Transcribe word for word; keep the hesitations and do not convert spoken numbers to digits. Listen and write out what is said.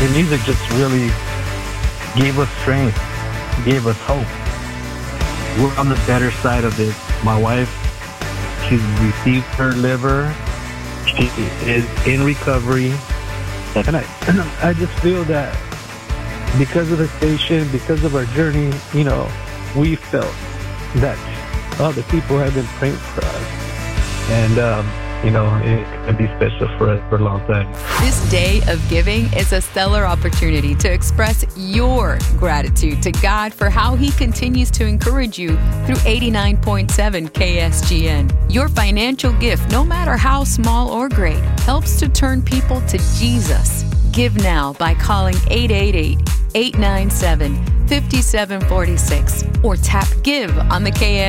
the music just really gave us strength, gave us hope. We're on the better side of this. My wife, she's received her liver. She is in recovery. And I, I just feel that because of the station, because of our journey, you know, we felt that other people have been praying for us. And, um, you know, it could be special for us for a long time. This day of giving is a stellar opportunity to express your gratitude to God for how He continues to encourage you through eighty-nine point seven K S G N. Your financial gift, no matter how small or great, helps to turn people to Jesus. Give now by calling eight eight eight, eight nine seven, five seven four six or tap Give on the K S